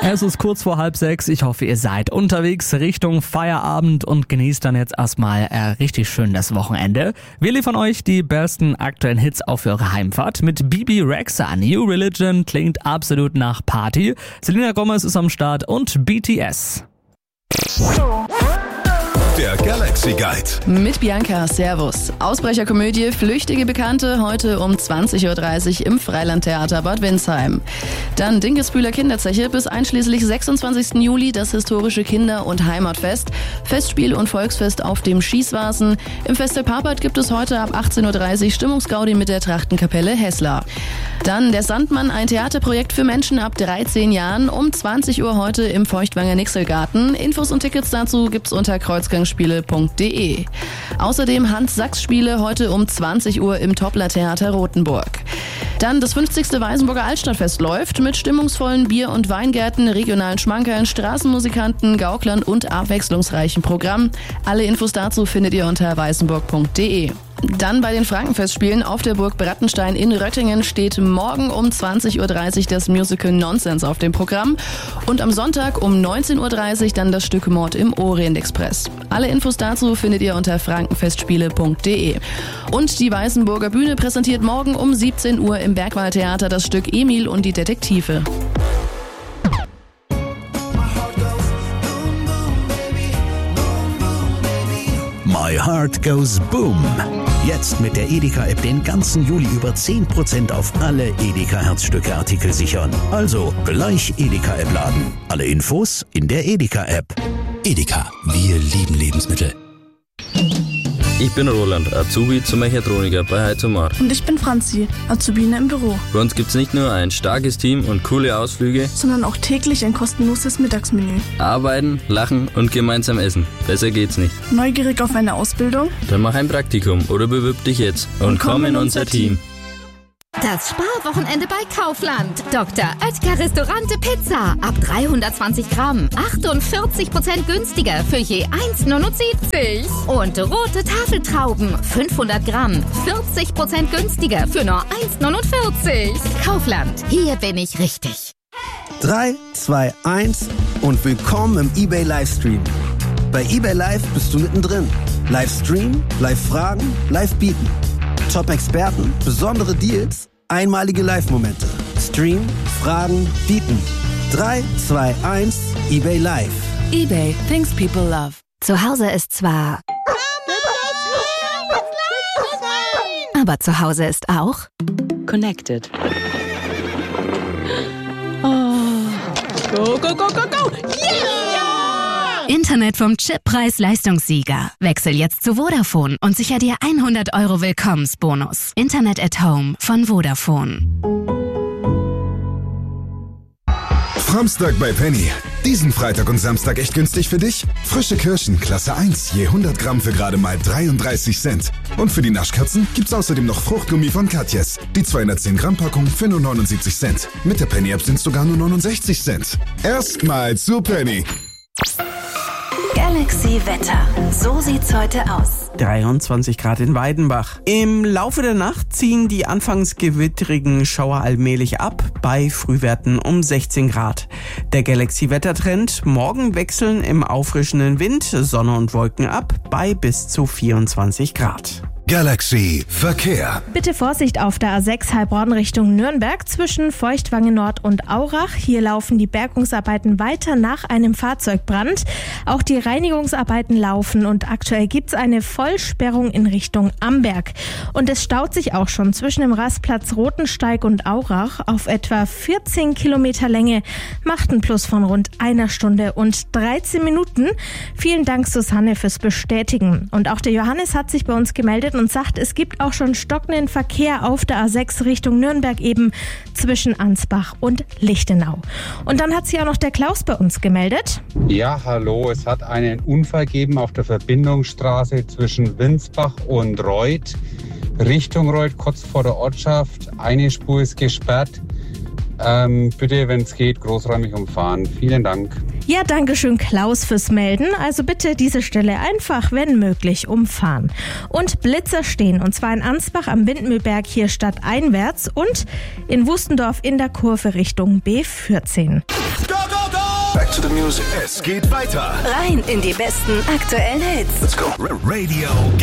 Es ist kurz vor 5:30. Ich hoffe, ihr seid unterwegs Richtung Feierabend und genießt dann jetzt erstmal richtig schön das Wochenende. Wir liefern euch die besten aktuellen Hits auf für eure Heimfahrt mit Bibi Rexha. New Religion klingt absolut nach Party. Selena Gomez ist am Start und BTS. Der Galaxy Guide. Mit Bianca, Servus. Ausbrecherkomödie Flüchtige Bekannte, heute um 20.30 Uhr im Freilandtheater Bad Windsheim. Dann Dinkelsbühler Kinderzeche bis einschließlich 26. Juli das historische Kinder- und Heimatfest. Festspiel und Volksfest auf dem Schießwasen. Im Festel Papert gibt es heute ab 18.30 Uhr Stimmungsgaudi mit der Trachtenkapelle Hessler. Dann Der Sandmann, ein Theaterprojekt für Menschen ab 13 Jahren. Um 20 Uhr heute im Feuchtwanger Nixelgarten. Infos und Tickets dazu gibt's unter kreuzgangspiele.de. Außerdem Hans-Sachs-Spiele heute um 20 Uhr im Toppler-Theater Rothenburg. Dann das 50. Weißenburger Altstadtfest läuft mit stimmungsvollen Bier- und Weingärten, regionalen Schmankerln, Straßenmusikanten, Gauklern und abwechslungsreichem Programm. Alle Infos dazu findet ihr unter weißenburg.de. Dann bei den Frankenfestspielen auf der Burg Brattenstein in Röttingen steht morgen um 20.30 Uhr das Musical Nonsense auf dem Programm und am Sonntag um 19.30 Uhr dann das Stück Mord im Orient Express. Alle Infos dazu findet ihr unter frankenfestspiele.de. Und die Weißenburger Bühne präsentiert morgen um 17 Uhr im Bergwaldtheater das Stück Emil und die Detektive. My Heart Goes Boom. Jetzt mit der Edeka-App den ganzen Juli über 10% auf alle Edeka-Herzstücke-Artikel sichern. Also gleich Edeka-App laden. Alle Infos in der Edeka-App. Edeka, wir lieben Lebensmittel. Ich bin Roland, Azubi zum Mechatroniker bei Heizomar. Und ich bin Franzi, Azubine im Büro. Bei uns gibt's nicht nur ein starkes Team und coole Ausflüge, sondern auch täglich ein kostenloses Mittagsmenü. Arbeiten, lachen und gemeinsam essen. Besser geht's nicht. Neugierig auf eine Ausbildung? Dann mach ein Praktikum oder bewirb dich jetzt und komm in unser Team. Das Sparwochenende bei Kaufland. Dr. Oetker Restaurante Pizza. Ab 320 Gramm. 48% günstiger für je 1,79. Und rote Tafeltrauben. 500 Gramm. 40% günstiger für nur 1,49. Kaufland. Hier bin ich richtig. 3, 2, 1 und willkommen im eBay Livestream. Bei eBay Live bist du mittendrin. Livestream, Live-Fragen, Live-Bieten. Top-Experten, besondere Deals, einmalige Live-Momente. Stream, Fragen, Bieten. 3, 2, 1, eBay Live. eBay, things people love. Zu Hause ist zwar... Aber zu Hause ist auch... Connected. Oh. Go, go, go, go, go! Yeah! Internet vom Chippreis-Leistungssieger. Wechsel jetzt zu Vodafone und sicher dir 100 € Willkommensbonus. Internet at Home von Vodafone. Samstag bei Penny. Diesen Freitag und Samstag echt günstig für dich? Frische Kirschen, Klasse 1, je 100 Gramm für gerade mal 33 Cent. Und für die Naschkatzen gibt's außerdem noch Fruchtgummi von Katjes. Die 210 Gramm Packung für nur 79 Cent. Mit der Penny-App sind's sogar nur 69 Cent. Erstmal zu Penny. Galaxy Wetter. So sieht's heute aus. 23 Grad in Weidenbach. Im Laufe der Nacht ziehen die anfangs gewitterigen Schauer allmählich ab, bei Frühwerten um 16 Grad. Der Galaxy-Wettertrend: morgen wechseln im auffrischenden Wind Sonne und Wolken ab, bei bis zu 24 Grad. Galaxy Verkehr. Bitte Vorsicht auf der A6 Heilbronn Richtung Nürnberg zwischen Feuchtwangen Nord und Aurach. Hier laufen die Bergungsarbeiten weiter nach einem Fahrzeugbrand. Auch die Reinigungsarbeiten laufen und aktuell gibt's eine Vollsperrung in Richtung Amberg. Und es staut sich auch schon zwischen dem Rastplatz Rothensteig und Aurach auf etwa 14 Kilometer Länge. Macht einen Plus von rund 1 Stunde und 13 Minuten. Vielen Dank, Susanne, fürs Bestätigen. Und auch der Johannes hat sich bei uns gemeldet und sagt, es gibt auch schon stockenden Verkehr auf der A6 Richtung Nürnberg eben zwischen Ansbach und Lichtenau. Und dann hat sich auch noch der Klaus bei uns gemeldet. Ja, hallo. Es hat einen Unfall gegeben auf der Verbindungsstraße zwischen Winsbach und Reuth. Richtung Reuth, kurz vor der Ortschaft. Eine Spur ist gesperrt. Bitte, wenn es geht, großräumig umfahren. Vielen Dank. Ja, danke schön, Klaus, fürs Melden. Also bitte diese Stelle einfach, wenn möglich, umfahren. Und Blitzer stehen, und zwar in Ansbach am Windmühlberg hier stadteinwärts und in Wustendorf in der Kurve Richtung B14. Go, go, go! Back to the music. Es geht weiter. Rein in die besten aktuellen Hits. Let's go. Radio